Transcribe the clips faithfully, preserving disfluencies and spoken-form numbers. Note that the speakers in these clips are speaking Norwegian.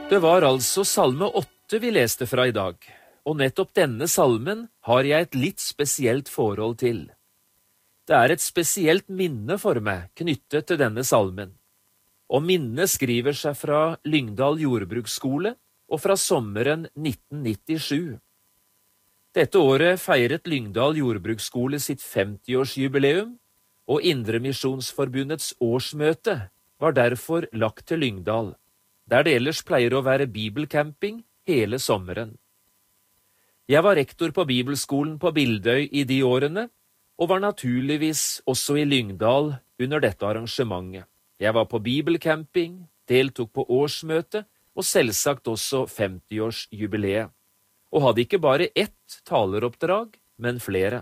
Det var altså salme åtte vi leste fra i dag, og nettopp denne salmen har jeg et litt spesielt forhold til. Det er et spesielt minne for meg knyttet til denne salmen, og minnet skriver seg fra Lyngdal jordbruksskole og fra sommeren nitten nittisju. Dette året feiret Lyngdal jordbruksskole sitt femtiårsjubileum, og Indremisjonsforbundets årsmøte var derfor lagt til Lyngdal, der det ellers pleier å være bibelcamping hele sommeren. Jeg var rektor på bibelskolen på Bildøy i de årene, og var naturligvis også i Lyngdal under dette arrangementet. Jeg var på bibelcamping, deltok på årsmøte, og selvsagt også femtiårsjubileet, og hadde ikke bare ett taleroppdrag, men flere.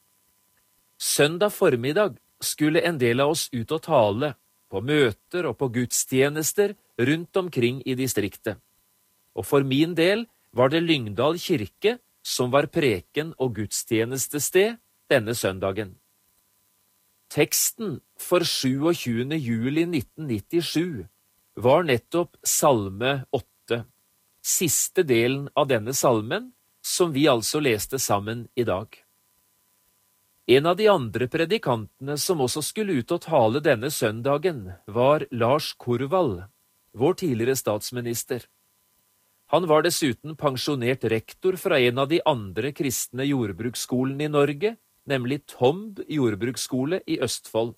Søndag formiddag skulle en del av oss ut og tale, på møter og på gudstjenester rundt omkring i distriktet. Og for min del var det Lyngdal kirke som var preken- og gudstjenestested denne søndagen. Teksten for tjuesyvende juli nitten nittisju var nettopp salme åtte, siste delen av denne salmen, som vi altså leste sammen i dag. En av de andre predikantene som også skulle ut og tale denne søndagen, var Lars Korvald, vår tidligere statsminister. Han var dessuten pensjonert rektor fra en av de andre kristne jordbruksskolene i Norge, nemlig Tomb jordbruksskole i Østfold.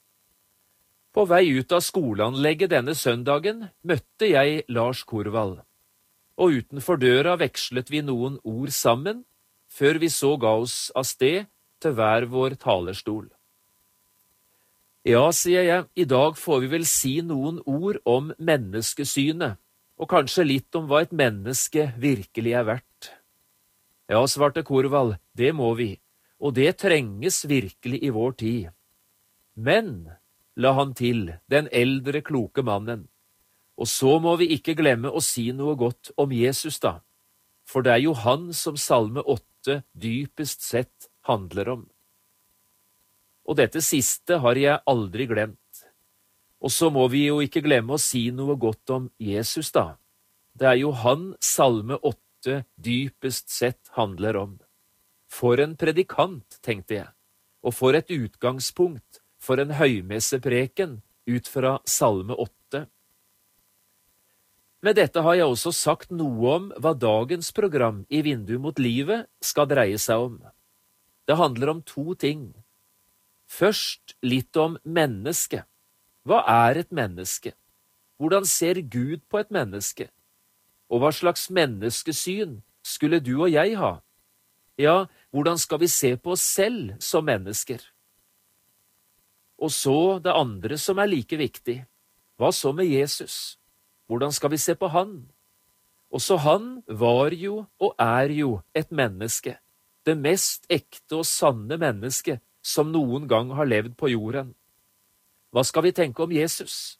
På vei ut av skoleanlegget denne søndagen møtte jeg Lars Korvald, og utenfor døra vekslet vi noen ord sammen, før vi så ga oss av sted til hver vår talerstol. Ja, sier jeg, i dag får vi vel si noen ord om menneskesynet, og kanskje litt om hva et menneske virkelig er verdt. Ja, svarte Korvald, det må vi, og det trenges virkelig i vår tid. Men, la han til, den eldre kloke mannen, og så må vi ikke glemme å si noe godt om Jesus da, for det er jo han som salme åtte dypest sett handler om. Og dette siste har jeg aldri glemt. Og så må vi jo ikke glemme å si noe godt om Jesus da. Det er jo han salme åtte dypest sett handler om. For en predikant, tenkte jeg, og for et utgangspunkt for en høymessepreken ut fra salme åtte. Med dette har jeg også sagt noe om hva dagens program i Vindu mot livet skal dreie seg om. Det handler om to ting. Først litt om mennesket. Hva er et menneske? Hvordan ser Gud på et menneske? Og hva slags menneskesyn skulle du og jeg ha? Ja, hvordan skal vi se på oss selv som mennesker? Og så det andre som er like viktig. Hva så med Jesus? Hvordan skal vi se på han? Også han var jo og er jo et menneske. Det mest ekte og sanne menneske som noen gang har levd på jorden. Hva skal vi tenke om Jesus?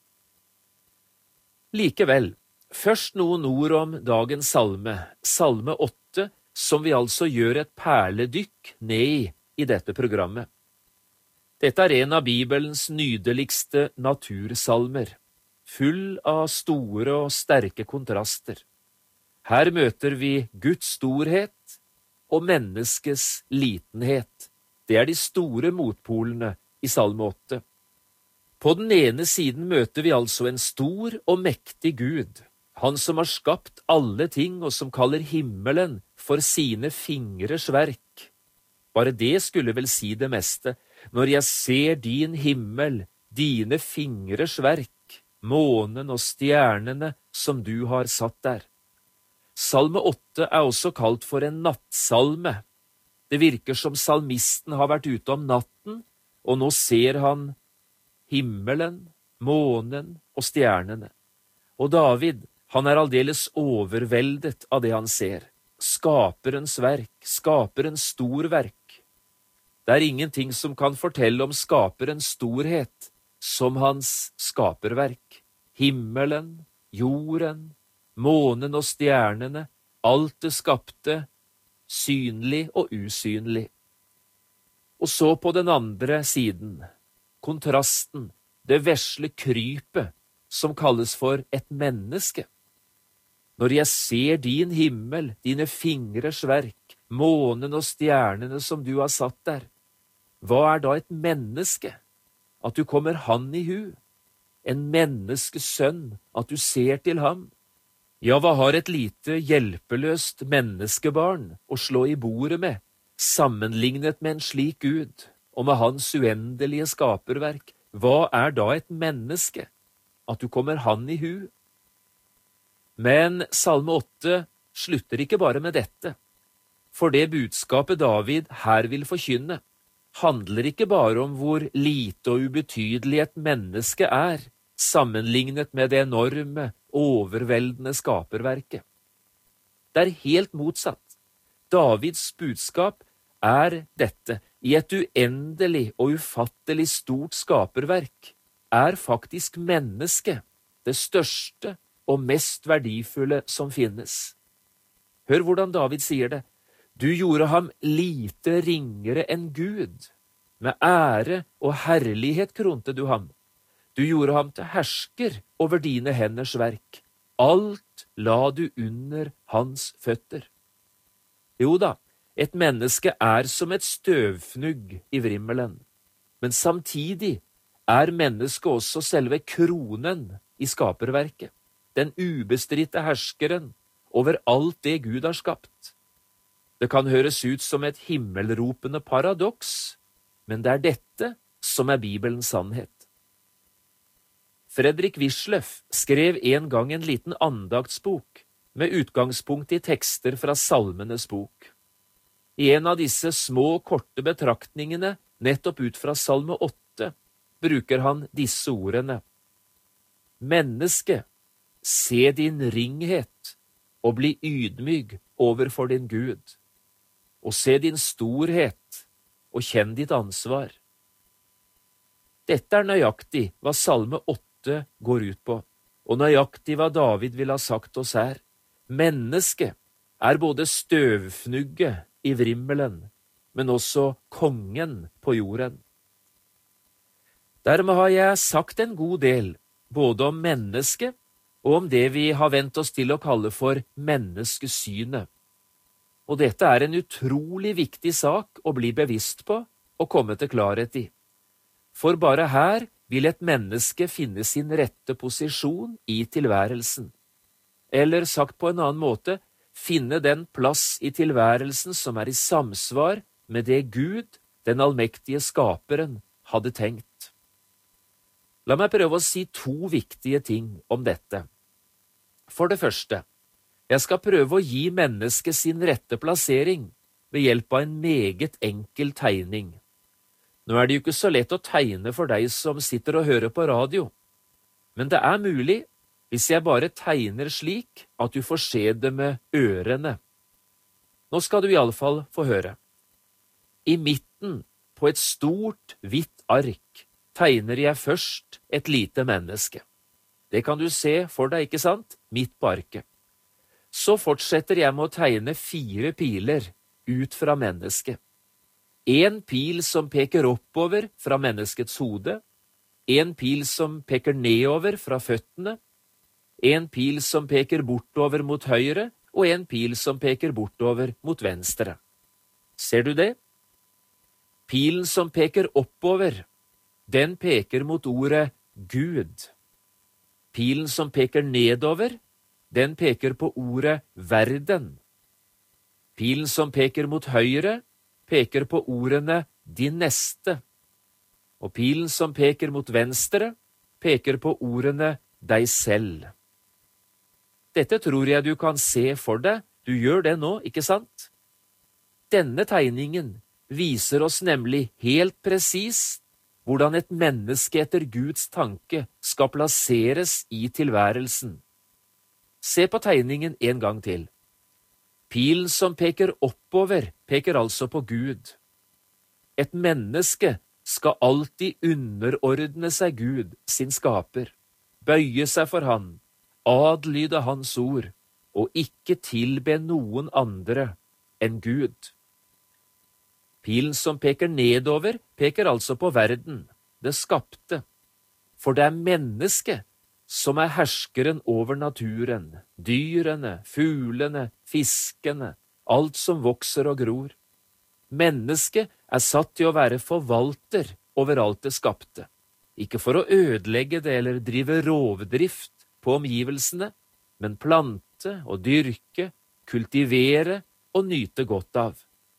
Likevel, først noen ord om dagens salme, salme åtte, som vi altså gjør et perledykk ned i i dette programmet. Dette er en av Bibelens nydeligste natursalmer, full av store og sterke kontraster. Her møter vi Guds storhet og menneskets litenhet. Det er de store motpolene i salme åtte. På den ene siden møter vi altså en stor og mektig Gud, han som har skapt alle ting og som kaller himmelen for sine fingres verk. Bare det skulle vel si det meste, når jeg ser din himmel, dine fingres verk, månen og stjernene som du har satt der. Salme åtte er også kalt for en nattsalme. Det virker som salmisten har vært ute om natten, og nå ser han himmelen, månen og stjernene. Og David, han er aldeles overveldet av det han ser. Skaperens verk, skaperens storverk. Det er ingenting som kan fortelle om skaperens storhet som hans skaperverk. Himmelen, jorden, månen og stjernene, alt det skapte, synlig og usynlig. Og så på den andre siden, kontrasten, det vesle krypet som kalles for et menneske. Når jeg ser din himmel, dine fingres verk, månen og stjernene som du har satt der, hva er da et menneske? At du kommer han i hu? En menneskesønn, at du ser til ham? Ja, hva har et lite hjelpeløst menneskebarn å slå i bordet med, sammenlignet med en slik Gud, og med hans uendelige skaperverk? Hva er da et menneske? At du kommer han i hu? Men Salme åtte slutter ikke bare med dette, for det budskapet David her vil forkynne, handler ikke bare om hvor lite og ubetydelig et menneske er, sammenlignet med det enorme, overveldende skaperverket. Det er helt motsatt. Davids budskap er dette: i et uendelig og ufattelig stort skaperverk er faktisk mennesket det største og mest verdifulle som finnes. Hør hvordan David sier det. Du gjorde ham lite ringere enn Gud. Med ære og herlighet kronte du ham. Du gjorde ham til hersker over dine henders verk. Alt la du under hans føtter. Jo da, et menneske er som et støvfnugg i vrimmelen, men samtidig er mennesket også selve kronen i skaperverket, den ubestridte herskeren over alt det Gud har skapt. Det kan høres ut som et himmelropende paradoks, men det er dette som er Bibelens sannhet. Fredrik Wisløff skrev en gang en liten andaktsbok med utgangspunkt i tekster fra Salmenes bok. I en av disse små, korte betraktningene, nettopp ut fra Salme åtte, bruker han disse ordene. Menneske, se din ringhet og bli ydmyg overfor din Gud, og se din storhet og kjenn ditt ansvar. Dette er nøyaktig hva Salme åtte går ut på, og nøyaktig hva David vil ha sagt oss her. Menneske er både støvfnugget i vrimmelen, men også kongen på jorden. Dermed har jeg sagt en god del, både om mennesket og om det vi har vent oss til å kalle for menneskesynet. Og dette er en utrolig viktig sak å bli bevisst på og komme til klarhet i. For bare her vil et menneske finne sin rette posisjon i tilværelsen. Eller sagt på en annen måte, finne den plass i tilværelsen som er i samsvar med det Gud, den allmektige skaperen, hadde tenkt. La meg prøve å si to viktige ting om dette. For det første, jeg skal prøve å gi mennesket sin rette plassering ved hjelp av en meget enkel tegning. Nå er det jo ikke så lett å tegne for deg som sitter og hører på radio, men det er mulig hvis jeg bare tegner slik at du får se det med ørene. Nå skal du i alle fall få høre. I midten på et stort, hvitt ark tegner jeg først et lite menneske. Det kan du se for deg, ikke sant? Midt på arket. Så fortsetter jeg med å tegne fire piler ut fra mennesket. En pil som peker oppover fra menneskets hode, en pil som peker nedover fra føttene, en pil som peker bortover mot høyre, og en pil som peker bortover mot venstre. Ser du det? Pilen som peker oppover, den peker mot ordet Gud. Pilen som peker nedover, den peker på ordet verden. Pilen som peker mot høyre, peker på ordene din neste. Og pilen som peker mot venstre, peker på ordene deg selv. Dette tror jeg du kan se for deg, du gjør det nå, ikke sant? Denne tegningen viser oss nemlig helt presist hvordan et menneske etter Guds tanke skal plasseres i tilværelsen. Se på tegningen en gang til. Pilen som peker oppover, peker altså på Gud. Et menneske skal alltid underordne seg Gud, sin skaper, bøye seg for han, adlyde hans ord, og ikke tilbe noen andre enn Gud. Pilen som peker nedover, peker altså på verden, det skapte, for det er mennesket som er herskeren over naturen, dyrene, fuglene, fiskene, alt som vokser og gror. Mennesket er satt til å være forvalter over alt det skapte, ikke for å ødelegge det eller drive rovdrift på omgivelsene, men plante og dyrke, kultivere og nyte godt av.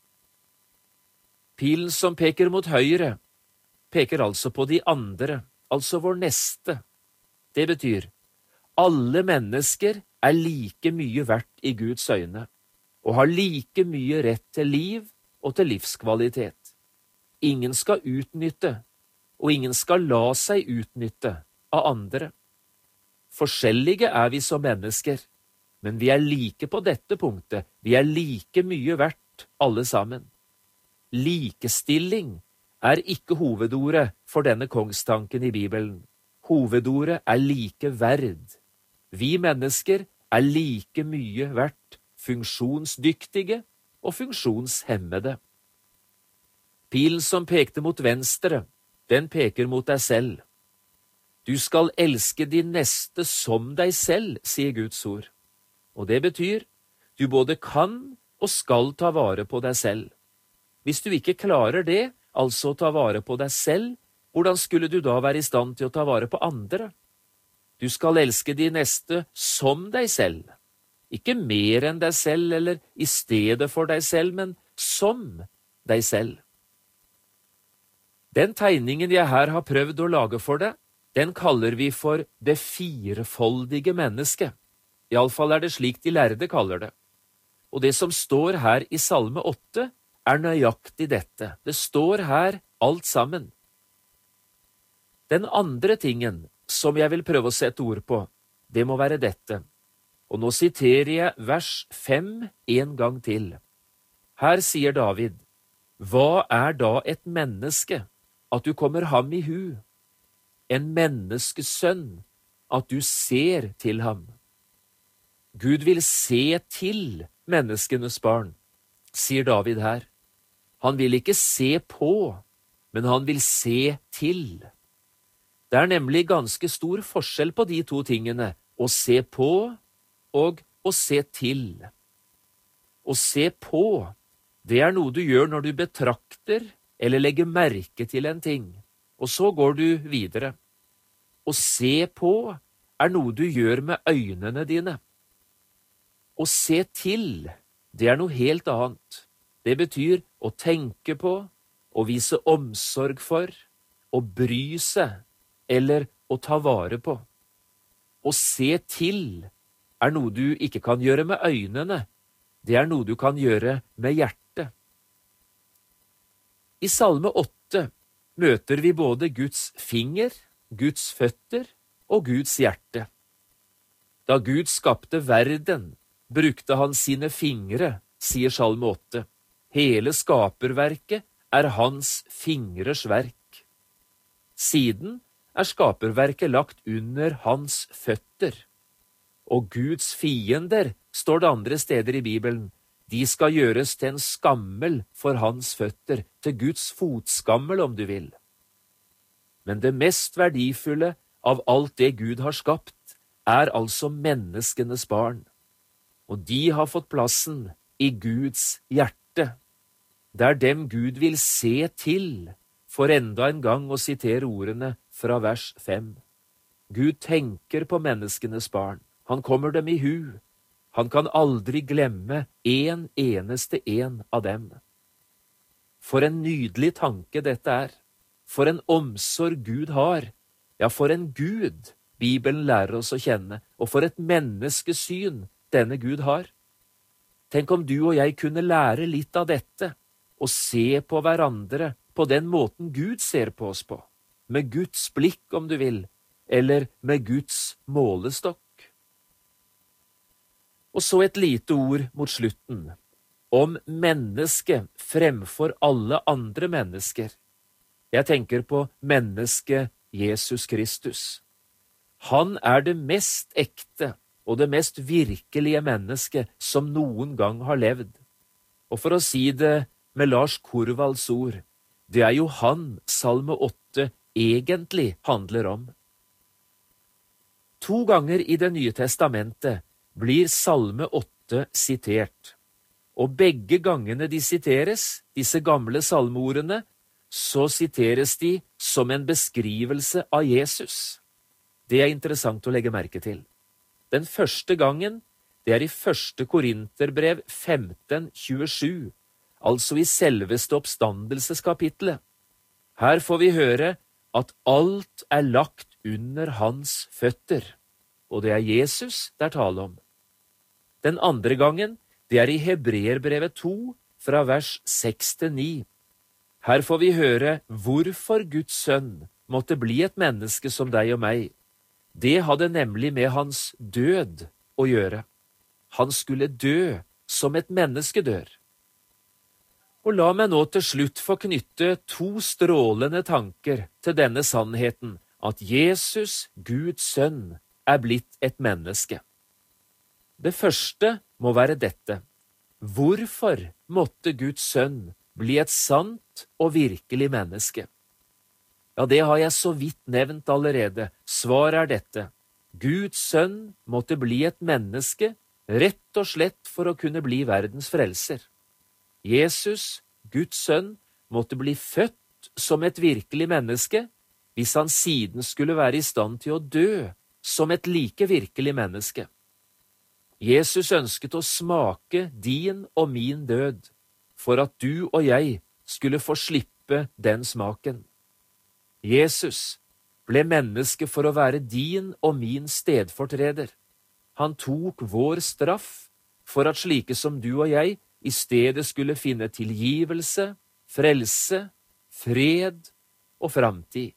Pilen som peker mot høyre, peker altså på de andre, altså vår neste. Det betyr, alle mennesker er like mye verdt i Guds øyne, og har like mye rett til liv og til livskvalitet. Ingen skal utnytte, og ingen skal la seg utnytte av andre. Forskjellige er vi som mennesker, men vi er like på dette punktet, vi er like mye verdt alle sammen. Likestilling er ikke hovedordet for denne kongstanken i Bibelen. Hovedordet er likeverd. Vi mennesker er like mye verdt, funksjonsdyktige og funksjonshemmede. Pilen som pekte mot venstre, den peker mot deg selv. Du skal elske din neste som deg selv, sier Guds ord. Og det betyr, du både kan og skal ta vare på deg selv. Hvis du ikke klarer det, altså å ta vare på deg selv, hvordan skulle du da være i stand til å ta vare på andre? Du skal elske de neste som deg selv. Ikke mer enn deg selv eller i stedet for deg selv, men som deg selv. Den tegningen jeg her har prøvd å lage for deg, den kaller vi for det firefoldige mennesket. I alle fall er det slik de lærde kaller det. Og det som står her i Salme åtte, er nøyaktig dette. Det står her alt sammen. Den andre tingen som jeg vil prøve å sette ord på, det må være dette. Og nå siterer jeg vers fem en gang til. Her sier David, «Hva er da et menneske, at du kommer ham i hu? En menneskesønn, at du ser til ham?» Gud vil se til menneskenes barn, sier David her. Han vil ikke se på, men han vil se til. Det er nemlig ganske stor forskjell på de to tingene, å se på og å se til. Å se på, det er noe du gjør når du betrakter eller legger merke til en ting, og så går du videre. Å se på er noe du gjør med øynene dine. Å se til, det er noe helt annet. Det betyr å tenke på, å vise omsorg for, å bry seg, eller å ta vare på. Å se til er noe du ikke kan gjøre med øynene, det er noe du kan gjøre med hjertet. I Salme åtte møter vi både Guds finger, Guds føtter og Guds hjerte. Da Gud skapte verden, brukte han sine fingre, sier Salme åtte. Hele skaperverket er hans fingres verk. Siden er skaperverket lagt under hans føtter. Og Guds fiender, står det andre steder i Bibelen, de skal gjøres til en skammel for hans føtter, til Guds fotskammel om du vil. Men det mest verdifulle av alt det Gud har skapt, er altså menneskenes barn. Og de har fått plassen i Guds hjerte. Det er dem Gud vil se til, for enda en gang å sitere ordene fra vers fem. Gud tenker på menneskenes barn. Han kommer dem i hu. Han kan aldri glemme en eneste en av dem. For en nydelig tanke dette er. For en omsorg Gud har. Ja, for en Gud Bibelen lærer oss å kjenne, og for et menneskesyn denne Gud har. Tenk om du og jeg kunne lære litt av dette, og se på hverandre på den måten Gud ser på oss på, med Guds blikk om du vil, eller med Guds målestokk. Og så et lite ord mot slutten, om mennesket fremfor alle andre mennesker. Jeg tenker på mennesket Jesus Kristus. Han er det mest ekte og det mest virkelige mennesket som noen gang har levd. Og for å si det med Lars Korvalds ord, det er jo han Salme åtte egentlig handler om. To ganger i Det nye testamentet blir Salme åtte sitert, og begge gangene de siteres, disse gamle salmeordene, så siteres de som en beskrivelse av Jesus. Det er interessant å legge merke til. Den første gangen, det er i første Korinterbrev femten tjuesju, altså i selveste oppstandelseskapitlet. Her får vi høre at alt er lagt under hans føtter, og det er Jesus det er tale om. Den andre gangen, det er i Hebreerbrevet to, fra vers seks til ni. Her får vi høre hvorfor Guds sønn måtte bli et menneske som deg og meg. Det hadde nemlig med hans død å gjøre. Han skulle dø som et menneske dør. Og la meg nå til slutt få knytte to strålende tanker til denne sannheten, at Jesus, Guds sønn, er blitt et menneske. Det første må være dette. Hvorfor måtte Guds sønn bli et sant og virkelig menneske? Ja, det har jeg så vidt nevnt allerede. Svaret er dette. Guds sønn måtte bli et menneske, rett og slett for å kunne bli verdens frelser. Jesus, Guds sønn, måtte bli født som et virkelig menneske, hvis han siden skulle være i stand til å dø som et like virkelig menneske. Jesus ønsket å smake din og min død, for at du og jeg skulle få slippe den smaken. Jesus ble menneske for å være din og min stedfortreder. Han tok vår straff for at slike som du og jeg i stedet skulle finne tilgivelse, frelse, fred og framtid.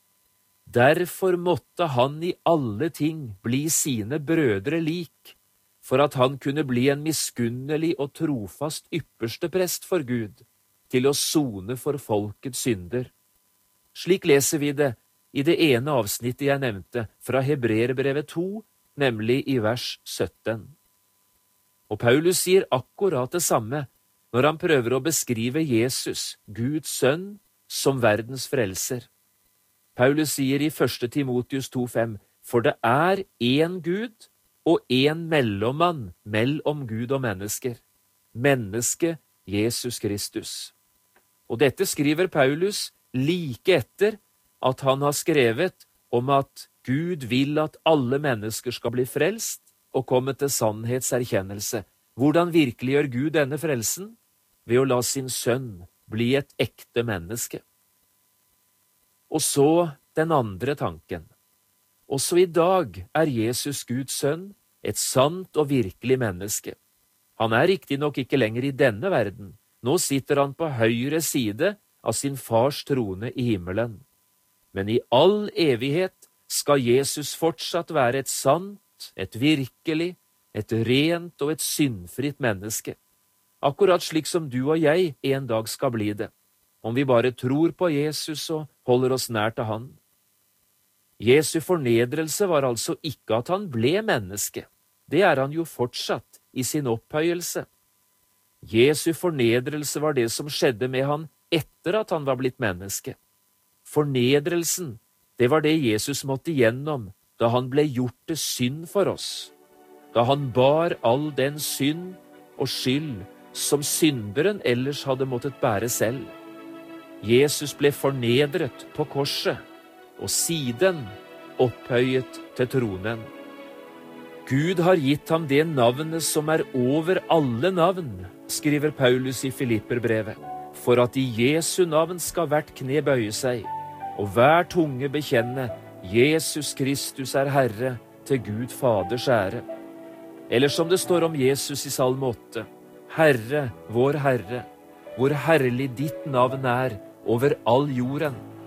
Derfor måtte han i alle ting bli sine brødre lik, for at han kunne bli en miskunnelig og trofast ypperste prest for Gud, til å sone for folkets synder. Slik leser vi det i det ene avsnittet jeg nevnte, fra Hebreerbrevet to, nemlig i vers sytten. Og Paulus sier akkurat det samme når han prøver å beskrive Jesus, Guds sønn, som verdens frelser. Paulus sier i første Timotius to fem, for det er én Gud og én mellommann mellom Gud og mennesker, menneske Jesus Kristus. Og dette skriver Paulus like etter at han har skrevet om at Gud vil at alle mennesker skal bli frelst og komme til sannhetserkjennelse. Hvordan virkeliggjør Gud denne frelsen? Ved å la sin sønn bli et ekte menneske. Og så den andre tanken. Også i dag er Jesus Guds sønn et sant og virkelig menneske. Han er riktignok ikke lenger i denne verden. Nå sitter han på høyre side av sin fars trone i himmelen. Men i all evighet skal Jesus fortsatt være et sant, et virkelig, et rent og et syndfritt menneske. Akkurat slik som du og jeg en dag skal bli det, om vi bare tror på Jesus og holder oss nær til han. Jesu fornedrelse var altså ikke at han ble menneske. Det er han jo fortsatt i sin opphøyelse. Jesu fornedrelse var det som skjedde med han etter at han var blitt menneske. Fornedrelsen, det var det Jesus måtte gjennom da han ble gjort til synd for oss. Da han bar all den synd og skyld som synderen ellers hadde måttet bære selv. Jesus ble fornedret på korset, og siden opphøyet til tronen. Gud har gitt ham det navnet som er over alle navn, skriver Paulus i Filipperbrevet, for at i Jesu navn skal hvert kne bøye seg, og hver tunge bekjenne Jesus Kristus er Herre til Gud Faders ære. Eller som det står om Jesus i Salme åtte, Herre, vår Herre, hvor herlig ditt navn er over all jorden.